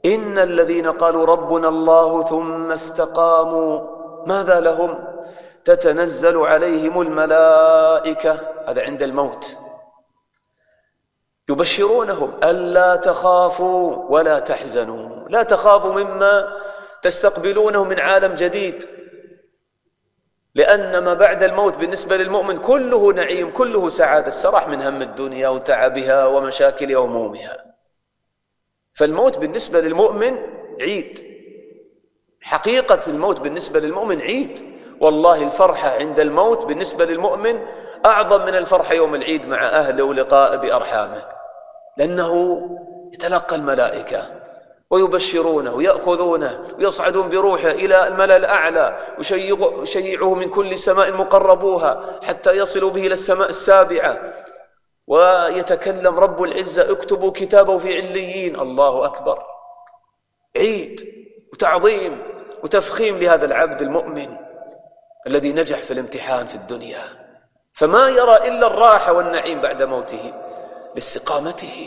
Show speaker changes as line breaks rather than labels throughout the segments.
إن الذين قالوا ربنا الله ثم استقاموا ماذا لهم؟ تتنزل عليهم الملائكة، هذا عند الموت، يبشرونهم ألا تخافوا ولا تحزنوا. لا تخافوا مما تستقبلونه من عالم جديد، لأن ما بعد الموت بالنسبة للمؤمن كله نعيم، كله سعادة، السراح من هم الدنيا وتعبها ومشاكلها وهمومها. فالموت بالنسبة للمؤمن عيد، حقيقة الموت بالنسبة للمؤمن عيد. والله الفرحة عند الموت بالنسبة للمؤمن أعظم من الفرحة يوم العيد مع أهله ولقاء بأرحامه، لأنه يتلقى الملائكة ويبشرونه ويأخذونه ويصعدون بروحه إلى الملأ الأعلى، ويشيعه من كل سماء مقربوها حتى يصلوا به إلى السماء السابعة، ويتكلم رب العزة اكتبوا كتابه في عليين. الله أكبر، عيد وتعظيم وتفخيم لهذا العبد المؤمن الذي نجح في الامتحان في الدنيا، فما يرى إلا الراحة والنعيم بعد موته لاستقامته.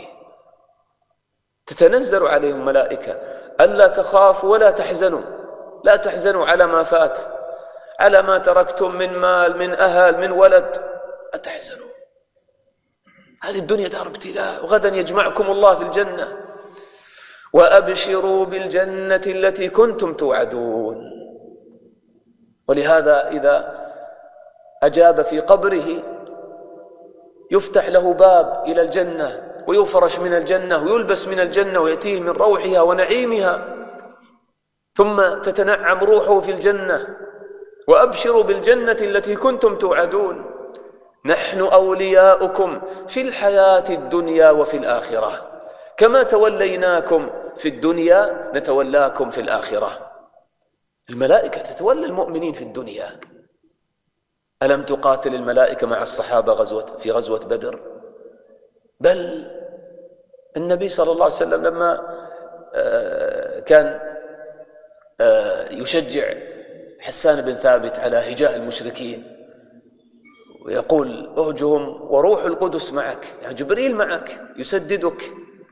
تتنزل عليهم ملائكة ألا تخافوا ولا تحزنوا. لا تحزنوا على ما فات، على ما تركتم من مال، من أهل، من ولد، لا تحزنوا. هذه الدنيا دار ابتلاء، وغدا يجمعكم الله في الجنة. وأبشروا بالجنة التي كنتم توعدون. ولهذا إذا أجاب في قبره يفتح له باب إلى الجنة، ويفرش من الجنة، ويلبس من الجنة، ويأتيه من روحها ونعيمها، ثم تتنعم روحه في الجنة. وأبشروا بالجنة التي كنتم توعدون، نحن أولياؤكم في الحياة الدنيا وفي الآخرة، كما توليناكم في الدنيا نتولاكم في الآخرة. الملائكة تتولى المؤمنين في الدنيا. ألم تقاتل الملائكة مع الصحابة في غزوة بدر؟ بل النبي صلى الله عليه وسلم لما كان يشجع حسان بن ثابت على هجاء المشركين ويقول اهجهم وروح القدس معك، يعني جبريل معك يسددك.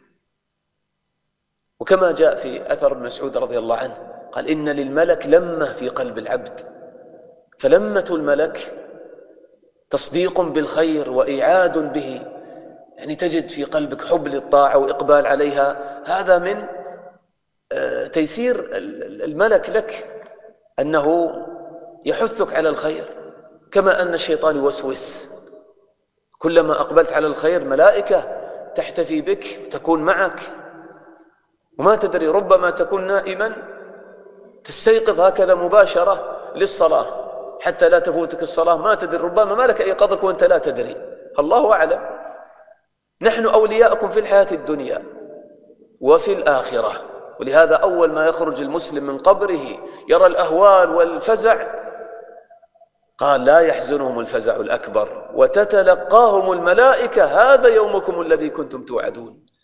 وكما جاء في أثر ابن مسعود رضي الله عنه قال إن للملك لمة في قلب العبد، فلمة الملك تصديق بالخير وإعاد به، يعني تجد في قلبك حب للطاعة وإقبال عليها. هذا من تيسير الملك لك، أنه يحثك على الخير، كما أن الشيطان يوسوس. كلما أقبلت على الخير ملائكة تحتفي بك وتكون معك، وما تدري ربما تكون نائما تستيقظ هكذا مباشرة للصلاة حتى لا تفوتك الصلاة، ما تدري ربما مالك أيقظك وأنت لا تدري، الله أعلم. نحن أولياءكم في الحياة الدنيا وفي الآخرة. ولهذا أول ما يخرج المسلم من قبره يرى الأهوال والفزع، قال لا يحزنهم الفزع الأكبر وتتلقاهم الملائكة هذا يومكم الذي كنتم توعدون.